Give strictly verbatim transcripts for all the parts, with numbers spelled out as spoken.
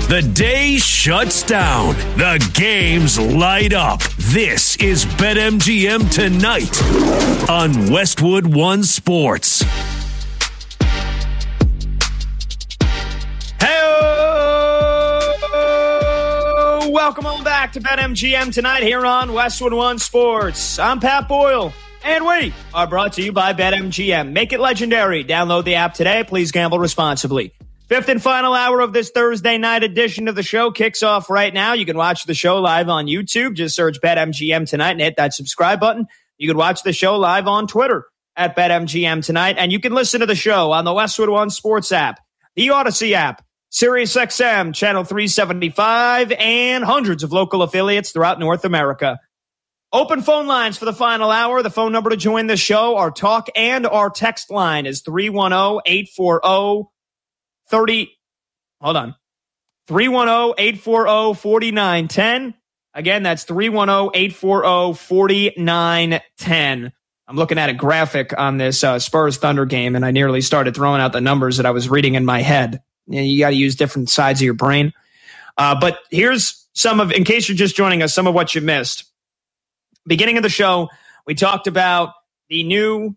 The day shuts down. The games light up. This is BetMGM Tonight on Westwood One Sports. Hey, welcome on back to BetMGM Tonight here on Westwood One Sports. I'm Pat Boyle, and we are brought to you by BetMGM. Make it legendary. Download the app today. Please gamble responsibly. Fifth and final hour of this Thursday night edition of the show kicks off right now. You can watch the show live on YouTube. Just search BetMGM Tonight and hit that subscribe button. You can watch the show live on Twitter at BetMGM Tonight. And you can listen to the show on the Westwood One Sports app, the Odyssey app, SiriusXM, Channel three seventy-five, and hundreds of local affiliates throughout North America. Open phone lines for the final hour. The phone number to join the show, our talk and our text line is three one zero, eight four zero, thirty. Hold on. three one zero, eight four zero, four nine one zero. Again, that's three one zero, eight four zero, four nine one zero. I'm looking at a graphic on this uh, Spurs Thunder game, and I nearly started throwing out the numbers that I was reading in my head. You, know, you got to use different sides of your brain. Uh, but here's some of, in case you're just joining us, some of what you missed. Beginning of the show, we talked about the new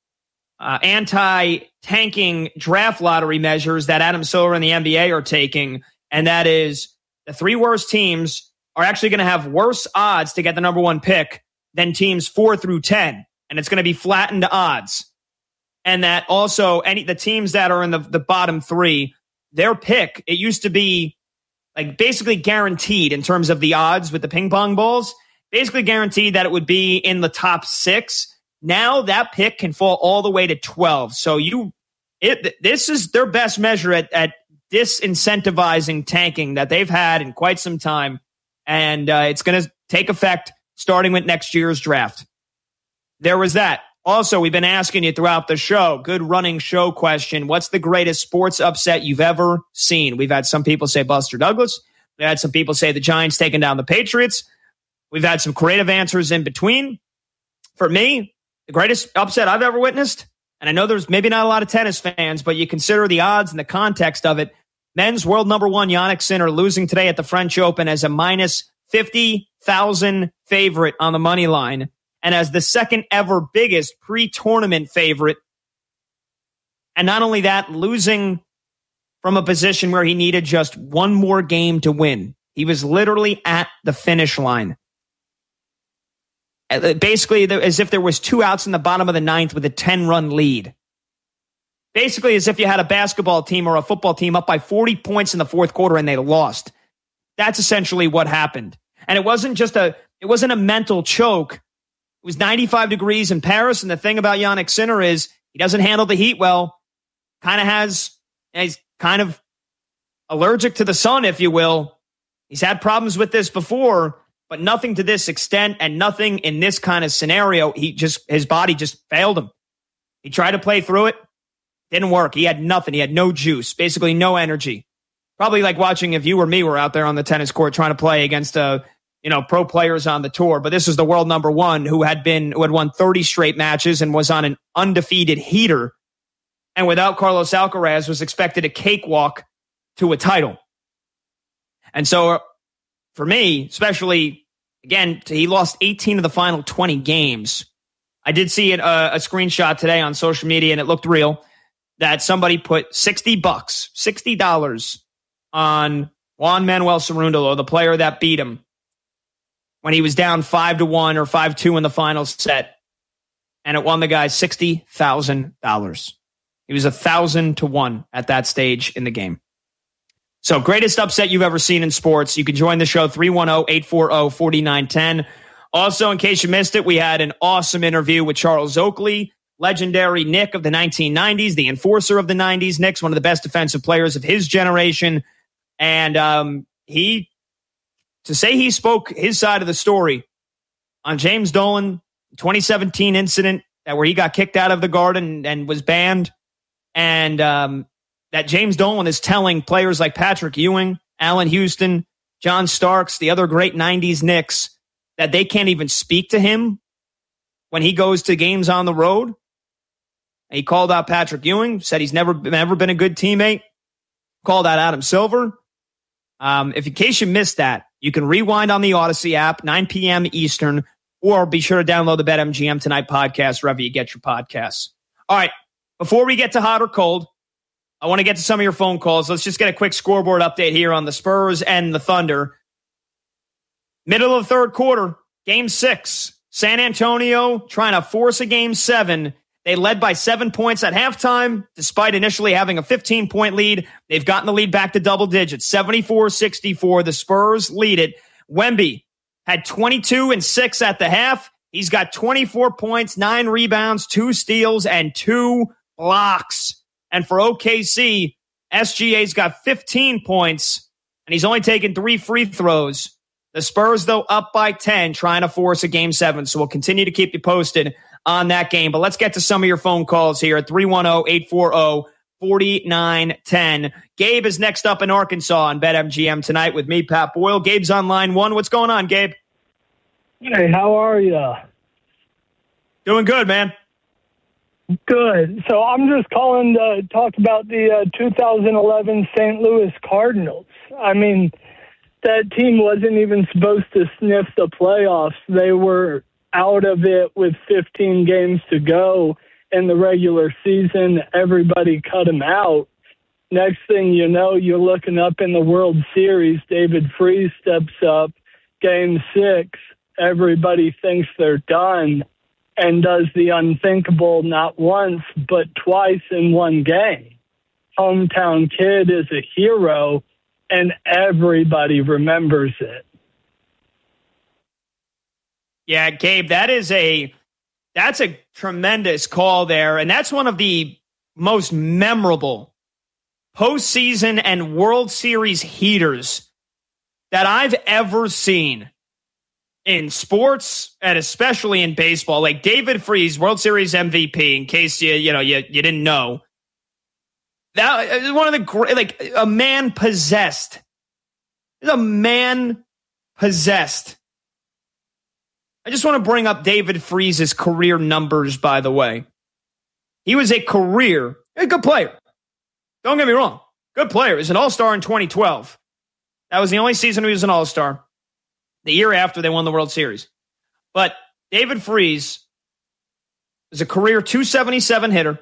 uh, anti-tanking draft lottery measures that Adam Silver and the N B A are taking, and that is the three worst teams are actually going to have worse odds to get the number one pick than teams four through ten, and it's going to be flattened odds. And that also any the teams that are in the, the bottom three, their pick, it used to be like basically guaranteed in terms of the odds with the ping pong balls, basically guaranteed that it would be in the top six. Now that pick can fall all the way to twelve. So you, it this is their best measure at, at disincentivizing tanking that they've had in quite some time. And uh, it's going to take effect starting with next year's draft. There was that. Also, we've been asking you throughout the show, good running show question. What's the greatest sports upset you've ever seen? We've had some people say Buster Douglas. We've had some people say the Giants taking down the Patriots. We've had some creative answers in between. For me, the greatest upset I've ever witnessed, and I know there's maybe not a lot of tennis fans, but you consider the odds and the context of it. Men's world number one, Jannik Sinner, losing today at the French Open as a minus fifty thousand favorite on the money line, and as the second ever biggest pre-tournament favorite. And not only that, losing from a position where he needed just one more game to win. He was literally at the finish line. Basically, as if there was two outs in the bottom of the ninth with a ten-run lead. Basically, as if you had a basketball team or a football team up by forty points in the fourth quarter and they lost. That's essentially what happened. And it wasn't just a, it wasn't a mental choke. It was ninety-five degrees in Paris, and the thing about Jannik Sinner is he doesn't handle the heat well. Kind of has, he's kind of allergic to the sun, if you will. He's had problems with this before, but nothing to this extent and nothing in this kind of scenario. He just, his body just failed him. He tried to play through it. Didn't work. He had nothing. He had no juice, basically no energy. Probably like watching if you or me were out there on the tennis court trying to play against, uh, you know, pro players on the tour. But this is the world number one who had been, who had won thirty straight matches and was on an undefeated heater. And without Carlos Alcaraz was expected a cakewalk to a title. And so for me, especially, again, he lost eighteen of the final twenty games. I did see it, uh, a screenshot today on social media, and it looked real, that somebody put sixty bucks, sixty dollars on Juan Manuel Cerundolo, the player that beat him, when he was down five to one or five two in the final set, and it won the guy sixty thousand dollars. He was a thousand to one at that stage in the game. So greatest upset you've ever seen in sports. You can join the show, three one zero, eight four zero, four nine one zero. Also, in case you missed it, we had an awesome interview with Charles Oakley, legendary Knick of the nineteen nineties, the enforcer of the nineties. Knick's one of the best defensive players of his generation. And um, he, to say he spoke his side of the story on James Dolan, twenty seventeen incident that where he got kicked out of the Garden and was banned. And um, that James Dolan is telling players like Patrick Ewing, Allen Houston, John Starks, the other great nineties Knicks, that they can't even speak to him when he goes to games on the road. He called out Patrick Ewing, said he's never, never been a good teammate. Called out Adam Silver. Um, if in case you missed that, you can rewind on the Odyssey app, nine p.m. Eastern, or be sure to download the BetMGM Tonight podcast wherever you get your podcasts. All right, before we get to hot or cold, I want to get to some of your phone calls. Let's just get a quick scoreboard update here on the Spurs and the Thunder. Middle of the third quarter, game six. San Antonio trying to force a game seven. They led by seven points at halftime, despite initially having a fifteen-point lead. They've gotten the lead back to double digits, seventy-four sixty-four. The Spurs lead it. Wemby had twenty-two and six at the half. He's got twenty-four points, nine rebounds, two steals, and two blocks. And for O K C, S G A's got fifteen points, and he's only taken three free throws. The Spurs, though, up by ten, trying to force a game seven. So we'll continue to keep you posted on that game. But let's get to some of your phone calls here at three one zero, eight four zero, four nine one zero. Gabe is next up in Arkansas on BetMGM Tonight with me, Pat Boyle. Gabe's on line one. What's going on, Gabe? Hey, how are you? Doing good, man. Good. So I'm just calling to talk about the uh, two thousand eleven Saint Louis Cardinals. I mean, that team wasn't even supposed to sniff the playoffs. They were out of it with fifteen games to go in the regular season. Everybody cut them out. Next thing you know, you're looking up in the World Series. David Freese steps up. Game six, everybody thinks they're done and does the unthinkable not once, but twice in one game. Hometown kid is a hero, and everybody remembers it. Yeah, Gabe, that is a that's a tremendous call there, and that's one of the most memorable postseason and World Series heaters that I've ever seen in sports and especially in baseball. Like David Freese, World Series M V P, in case you you know you, you didn't know. That is one of the great, like a man possessed. A man possessed. I just want to bring up David Freese's career numbers, by the way. He was a career, a good player. Don't get me wrong. Good player. He was an all-star in twenty twelve. That was the only season he was an all-star. The year after they won the World Series. But David Freese was a career two seventy-seven hitter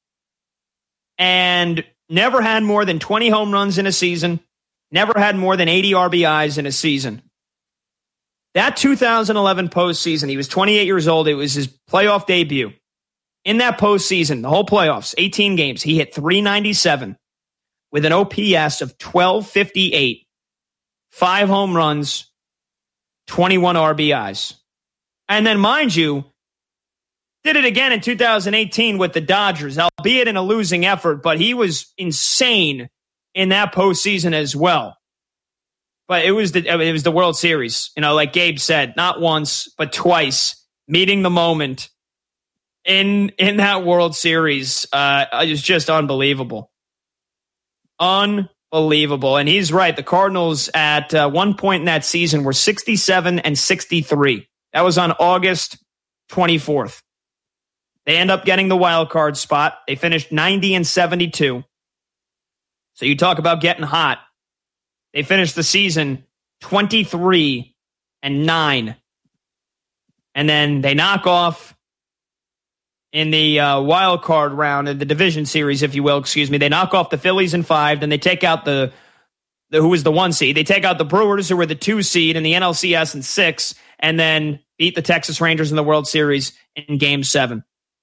and never had more than twenty home runs in a season, never had more than eighty R B Is in a season. That two thousand eleven postseason, he was twenty-eight years old. It was his playoff debut. In that postseason, the whole playoffs, eighteen games, he hit three ninety-seven with an O P S of twelve fifty-eight, five home runs, twenty-one R B Is. And then, mind you, did it again in two thousand eighteen with the Dodgers, albeit in a losing effort, but he was insane in that postseason as well. But it was the it was the World Series, you know, like Gabe said, not once, but twice, meeting the moment in in that World Series. Uh, it was just unbelievable. Unbelievable. And he's right. The Cardinals at uh, one point in that season were sixty-seven and sixty-three. That was on August twenty-fourth. They end up getting the wild card spot. They finished ninety and seventy-two. So you talk about getting hot. They finished the season twenty-three and nine. And then they knock off in the uh, wild card round of the division series, if you will, excuse me. They knock off the Phillies in five. Then they take out the, the who was the one seed. They take out the Brewers, who were the two seed in the N L C S in six, and then beat the Texas Rangers in the World Series in game seven.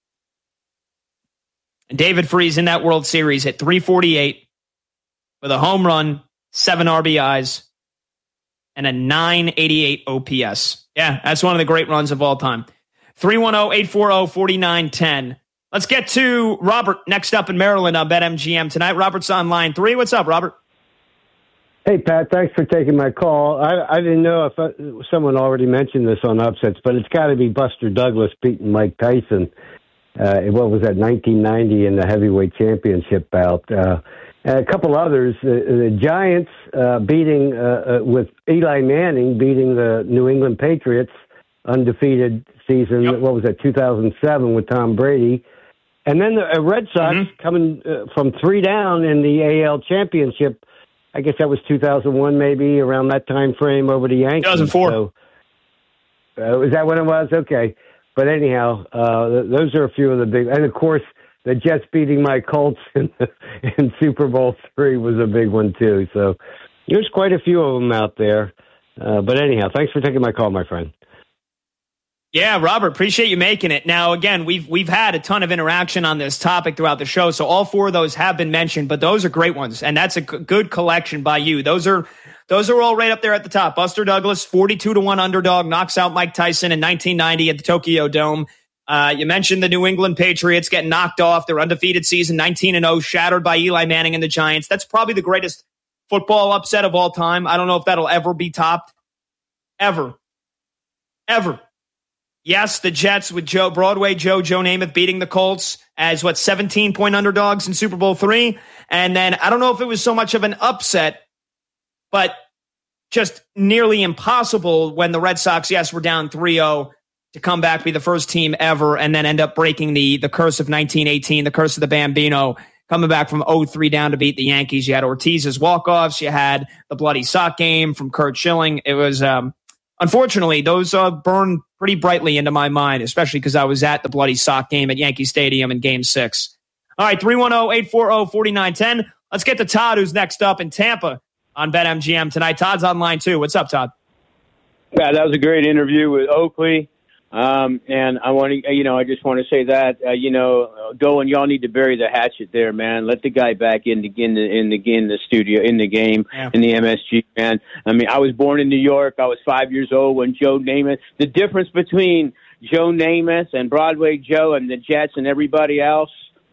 And David Freese in that World Series hit three forty-eight with a home run, seven R B Is, and a nine eighty-eight O P S. Yeah, that's one of the great runs of all time. three one zero, eight four zero, four nine one zero. Let's get to Robert next up in Maryland on BetMGM tonight. Robert's on line three. What's up, Robert? Hey, Pat, thanks for taking my call. I, I didn't know if uh, someone already mentioned this on Upsets, but it's got to be Buster Douglas beating Mike Tyson. Uh, what was that, nineteen ninety in the heavyweight championship bout. Uh, and a couple others, uh, the Giants uh, beating, uh, uh, with Eli Manning beating the New England Patriots, undefeated season, yep. What was that, two thousand seven with Tom Brady. And then the uh, Red Sox mm-hmm. coming uh, from three down in the A L championship I guess that was two thousand one, maybe around that time frame over the Yankees. two thousand four. So, uh, was that when it was? Okay. But anyhow, uh, th- those are a few of the big, and of course, the Jets beating my Colts in, in Super Bowl three was a big one too. So there's quite a few of them out there. Uh, but anyhow, thanks for taking my call, my friend. Yeah, Robert, appreciate you making it. Now, again, we've we've had a ton of interaction on this topic throughout the show, so all four of those have been mentioned, but those are great ones, and that's a g- good collection by you. Those are those are all right up there at the top. Buster Douglas, forty-two to one underdog, knocks out Mike Tyson in nineteen ninety at the Tokyo Dome. Uh, you mentioned the New England Patriots getting knocked off their undefeated season, nineteen and oh, shattered by Eli Manning and the Giants. That's probably the greatest football upset of all time. I don't know if that'll ever be topped. Ever. Ever. Yes, the Jets with Joe Broadway Joe, Joe Namath beating the Colts as, what, seventeen-point underdogs in Super Bowl three. And then I don't know if it was so much of an upset, but just nearly impossible when the Red Sox, yes, were down three oh to come back, be the first team ever, and then end up breaking the, the curse of nineteen eighteen, the curse of the Bambino, coming back from oh three down to beat the Yankees. You had Ortiz's walk-offs. You had the bloody sock game from Curt Schilling. It was... um. Unfortunately, those uh, burn pretty brightly into my mind, especially because I was at the bloody sock game at Yankee Stadium in Game six. All right, three one zero, eight four zero, four nine one zero. Let's get to Todd, who's next up in Tampa on BetMGM tonight. Todd's online, too. What's up, Todd? Yeah, that was a great interview with Oakley. Um, and I want to, you know, I just want to say that, uh, you know, Dolan, y'all need to bury the hatchet there, man. Let the guy back in the in the in the, in the studio, in the game, yeah. in the M S G, man. I mean, I was born in New York. I was five years old when Joe Namath. The difference between Joe Namath and Broadway Joe and the Jets and everybody else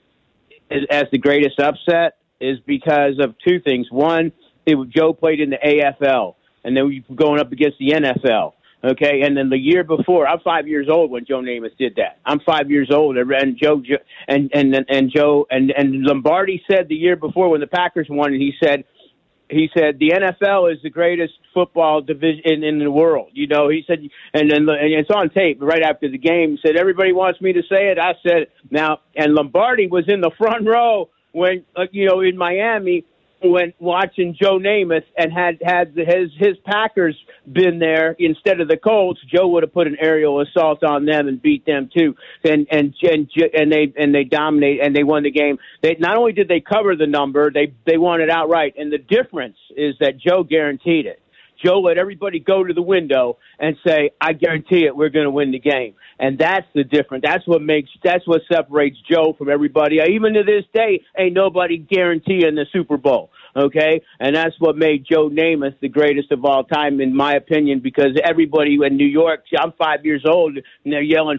is, as the greatest upset is because of two things. One, it, Joe played in the A F L, and then we were going up against the N F L. Okay, and then the year before, I'm five years old when Joe Namath did that. I'm five years old, and Joe and and and Joe and and Lombardi said the year before when the Packers won, and he said he said the N F L is the greatest football division in, in the world. You know, he said, and then and it's on tape right after the game. He said everybody wants me to say it. I said it. Now, and Lombardi was in the front row when uh, you know in Miami. When watching Joe Namath and had had his his Packers been there instead of the Colts, Joe would have put an aerial assault on them and beat them too. And and and, and they and they dominate and they won the game. They not only did they cover the number, they they won it outright. And the difference is that Joe guaranteed it. Joe let everybody go to the window and say, "I guarantee it, we're going to win the game." And that's the difference. That's what makes. That's what separates Joe from everybody. Even to this day, ain't nobody guaranteeing the Super Bowl. Okay, and that's what made Joe Namath the greatest of all time, in my opinion, because everybody in New York, I'm five years old, and they're yelling,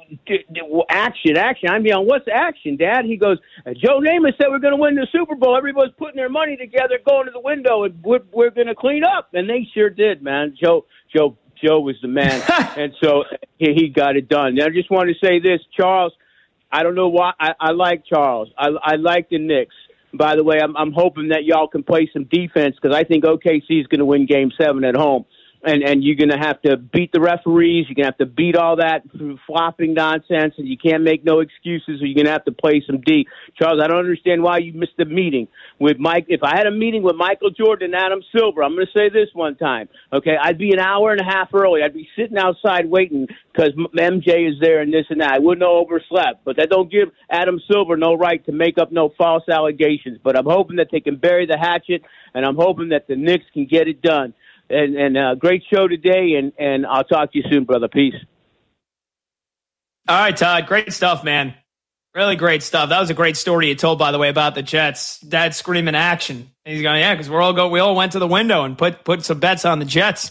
action, action. I'm yelling, what's action, Dad? He goes, Joe Namath said we're going to win the Super Bowl. Everybody's putting their money together, going to the window, and we're, we're going to clean up. And they sure did, man. Joe, Joe, Joe was the man. And so he, he got it done. Now, I just want to say this, Charles, I don't know why. I, I like Charles. I, I like the Knicks. By the way, I'm, I'm hoping that y'all can play some defense because I think O K C is going to win Game Seven at home, and and you're going to have to beat the referees. You're going to have to beat all that flopping nonsense, and you can't make no excuses. Or you're going to have to play some D. Charles, I don't understand why you missed the meeting with Mike. If I had a meeting with Michael Jordan and Adam Silver, I'm going to say this one time, okay? I'd be an hour and a half early. I'd be sitting outside waiting because M J is there and this and that. I wouldn't have overslept, but that don't give Adam Silver no right to make up no false allegations. But I'm hoping that they can bury the hatchet, and I'm hoping that the Knicks can get it done. And, and uh, great show today, and, and I'll talk to you soon, brother. Peace. All right, Todd. Great stuff, man. Really great stuff. That was a great story you told, by the way, about the Jets. Dad screaming action. And he's going, yeah, because we're all go. We all went to the window and put put some bets on the Jets.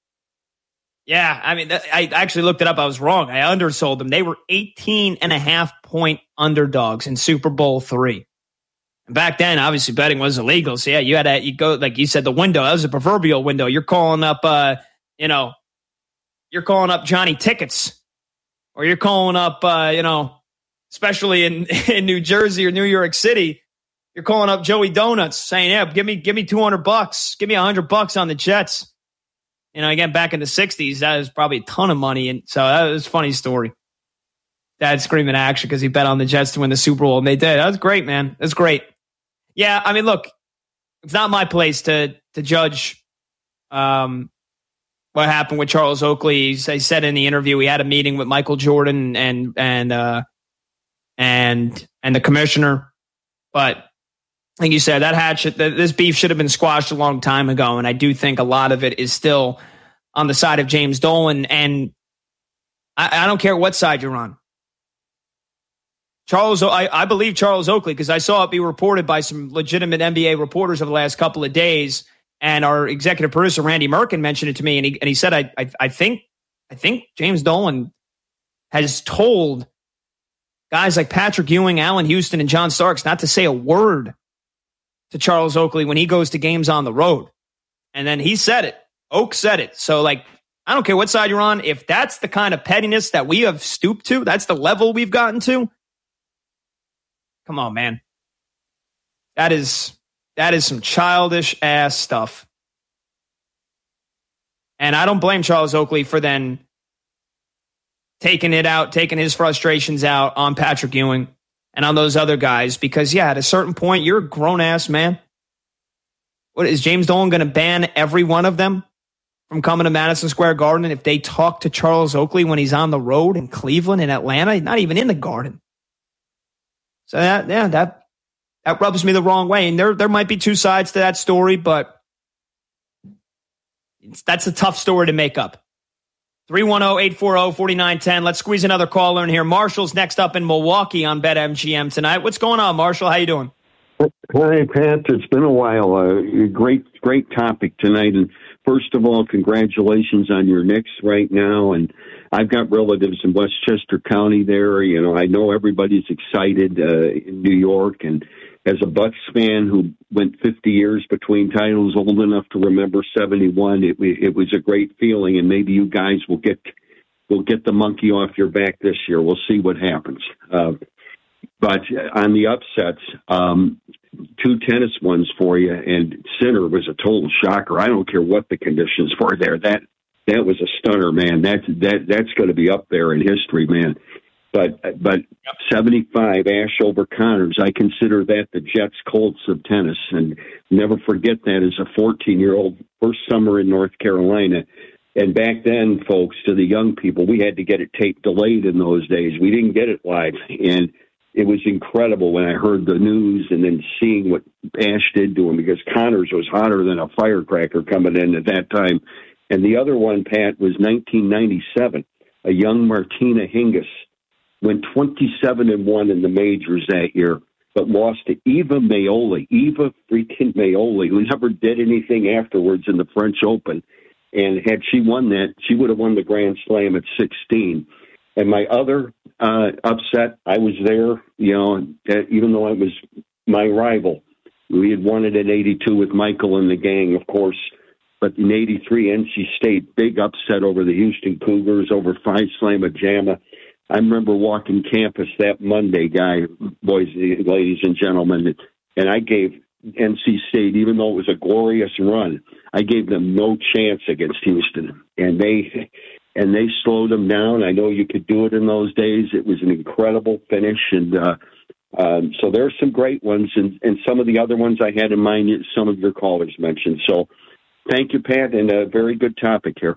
Yeah, I mean, that, I actually looked it up. I was wrong. I undersold them. They were eighteen and a half point underdogs in Super Bowl three. And back then, obviously, betting was illegal. So, yeah, you had to you go, like you said, the window. That was a proverbial window. You're calling up, uh, you know, you're calling up Johnny Tickets. Or you're calling up, uh, you know, especially in, in New Jersey or New York City, you're calling up Joey Donuts saying, yeah, give me give me two hundred bucks. Give me one hundred bucks on the Jets. You know, again, back in the sixties, that was probably a ton of money. And so that was a funny story. Dad screaming action because he bet on the Jets to win the Super Bowl, and they did. That was great, man. That's great. Yeah, I mean, look, it's not my place to to judge um, what happened with Charles Oakley. He said in the interview he had a meeting with Michael Jordan and and uh, and and the commissioner, but like you said, that hatchet, this beef should have been squashed a long time ago, and I do think a lot of it is still on the side of James Dolan, and I, I don't care what side you're on. Charles, I, I believe Charles Oakley because I saw it be reported by some legitimate N B A reporters over the last couple of days, and our executive producer Randy Merkin mentioned it to me, and he and he said, I I, I think I think James Dolan has told guys like Patrick Ewing, Allen Houston, and John Starks not to say a word to Charles Oakley when he goes to games on the road. And then he said it. Oak said it. So, like, I don't care what side you're on. If that's the kind of pettiness that we have stooped to, that's the level we've gotten to. Come on, man. That is, that is some childish ass stuff. And I don't blame Charles Oakley for then taking it out, taking his frustrations out on Patrick Ewing and on those other guys, because, yeah, at a certain point, you're a grown-ass man. What, is James Dolan going to ban every one of them from coming to Madison Square Garden if they talk to Charles Oakley when he's on the road in Cleveland and Atlanta? He's not even in the Garden. So, that, yeah, that that rubs me the wrong way. And there, there might be two sides to that story, but it's, that's a tough story to make up. three one zero, eight four zero, four nine one zero. Let's squeeze another caller in here. Marshall's next up in Milwaukee on BetMGM tonight. What's going on, Marshall? How you doing? Hi, Pat. It's been a while. Uh, great, great topic tonight. And first of all, congratulations on your Knicks right now. And I've got relatives in Westchester County there. You know, I know everybody's excited uh, in New York. And as a Bucks fan who went fifty years between titles, old enough to remember seventy-one, it, it was a great feeling. And maybe you guys will get will get the monkey off your back this year. We'll see what happens. Uh, but on the upsets, um, two tennis ones for you, and Sinner was a total shocker. I don't care what the conditions were there. That that was a stunner, man. That that that's going to be up there in history, man. But but seventy-five, Ash over Connors, I consider that the Jets Colts of tennis, and never forget that as a fourteen-year-old, first summer in North Carolina. And back then, folks, to the young people, we had to get it tape delayed in those days. We didn't get it live, and it was incredible when I heard the news and then seeing what Ash did to him, because Connors was hotter than a firecracker coming in at that time. And the other one, Pat, was nineteen ninety-seven. A young Martina Hingis went twenty-seven and one in the majors that year, but lost to Eva Maioli. Eva freaking Maioli, who never did anything afterwards in the French Open. And had she won that, she would have won the Grand Slam at sixteen. And my other uh, upset, I was there, you know, even though I was my rival. We had won it in eighty-two with Michael and the gang, of course. But in eighty-three, N C State, big upset over the Houston Cougars, over Phi Slama Jama. I remember walking campus that Monday, guy, boys, ladies and gentlemen, and I gave N C State, even though it was a glorious run, I gave them no chance against Houston. And they and they slowed them down. I know you could do it in those days. It was an incredible finish. And uh, um, so there are some great ones. And, and some of the other ones I had in mind, some of your callers mentioned. So thank you, Pat, and a very good topic here.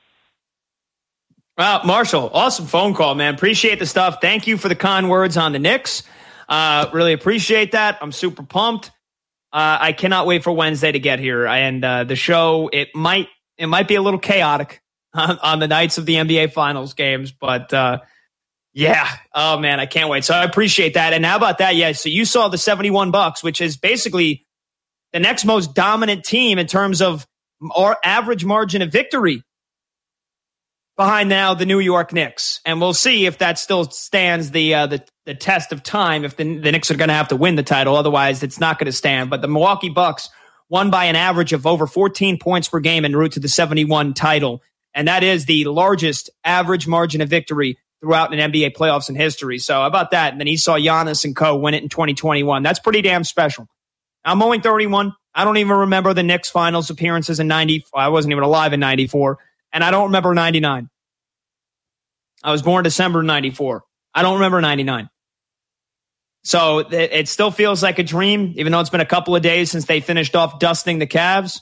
Wow, Marshall, awesome phone call, man. Appreciate the stuff. Thank you for the kind words on the Knicks. Uh, really appreciate that. I'm super pumped. Uh, I cannot wait for Wednesday to get here. And uh, the show, it might it might be a little chaotic on, on the nights of the N B A Finals games. But, uh, yeah, oh, man, I can't wait. So I appreciate that. And how about that? Yeah, so you saw the seventy-one Bucks, which is basically the next most dominant team in terms of our average margin of victory behind now the New York Knicks. And we'll see if that still stands the uh, the, the test of time, if the, the Knicks are going to have to win the title. Otherwise, it's not going to stand. But the Milwaukee Bucks won by an average of over fourteen points per game en route to the seventy-one title. And that is the largest average margin of victory throughout an N B A playoffs in history. So how about that? And then he saw Giannis and co win it in twenty twenty-one. That's pretty damn special. I'm only thirty-one. I don't even remember the Knicks finals appearances in ninety. I wasn't even alive in ninety-four. And I don't remember ninety-nine. I was born December ninety-four. I don't remember ninety-nine. So it, it still feels like a dream, even though it's been a couple of days since they finished off dusting the Cavs.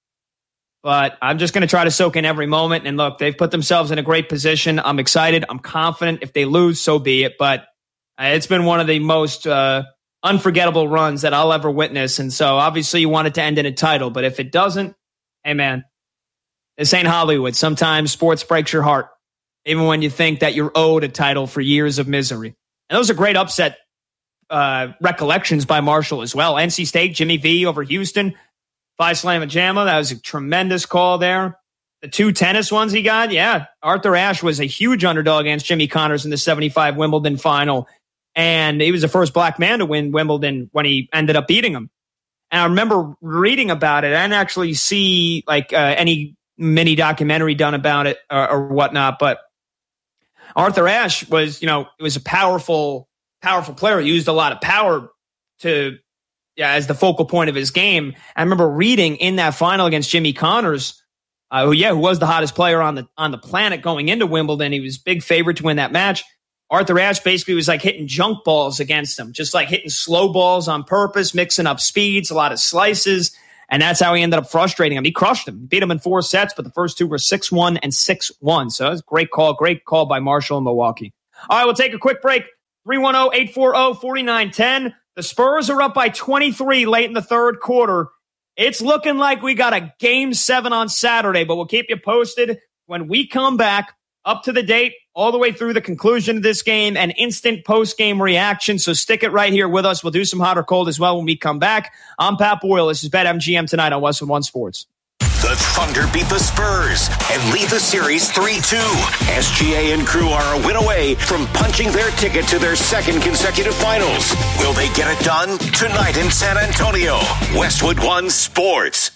But I'm just going to try to soak in every moment. And look, they've put themselves in a great position. I'm excited. I'm confident. If they lose, so be it. But it's been one of the most uh, unforgettable runs that I'll ever witness. And so obviously you want it to end in a title. But if it doesn't, hey, man, this ain't Hollywood. Sometimes sports breaks your heart, even when you think that you're owed a title for years of misery. And those are great upset uh, recollections by Marshall as well. N C State, Jimmy V over Houston. Phi Slamma Jamma, that was a tremendous call there. The two tennis ones he got, yeah. Arthur Ashe was a huge underdog against Jimmy Connors in the seventy-five Wimbledon final. And he was the first black man to win Wimbledon when he ended up beating him. And I remember reading about it. I didn't actually see like uh, any mini documentary done about it or, or whatnot. But Arthur Ashe was, you know, it was a powerful, powerful player. He used a lot of power to Yeah, as the focal point of his game. I remember reading in that final against Jimmy Connors, uh, who, yeah, who was the hottest player on the on the planet going into Wimbledon. He was big favorite to win that match. Arthur Ashe basically was like hitting junk balls against him, just like hitting slow balls on purpose, mixing up speeds, a lot of slices. And that's how he ended up frustrating him. He crushed him, beat him in four sets, but the first two were six one and six one. So that was a great call, great call by Marshall in Milwaukee. All right, we'll take a quick break. three one zero, eight four zero, four nine one zero. The Spurs are up by twenty-three late in the third quarter. It's looking like we got a game seven on Saturday, but we'll keep you posted when we come back, up to the date, all the way through the conclusion of this game and instant post-game reaction. So stick it right here with us. We'll do some hot or cold as well when we come back. I'm Pat Boyle. This is BetMGM tonight on Westwood One Sports. The Thunder beat the Spurs and lead the series three two. S G A and crew are a win away from punching their ticket to their second consecutive finals. Will they get it done? Tonight in San Antonio. Westwood One Sports.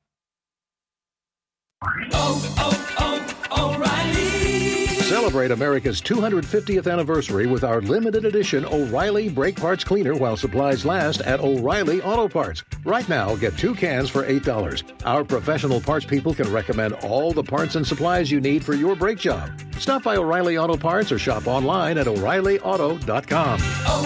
Oh, oh, oh, O'Reilly. Celebrate America's two hundred fiftieth anniversary with our limited edition O'Reilly Brake Parts Cleaner while supplies last at O'Reilly Auto Parts. Right now, get two cans for eight dollars. Our professional parts people can recommend all the parts and supplies you need for your brake job. Stop by O'Reilly Auto Parts or shop online at O'Reilly Auto dot com.